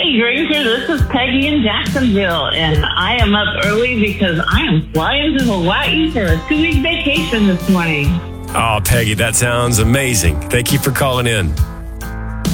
Hey, Granger, this is Peggy in Jacksonville, and I am up early because I am flying to Hawaii for a 2-week vacation this morning. Oh, Peggy, that sounds amazing. Thank you for calling in.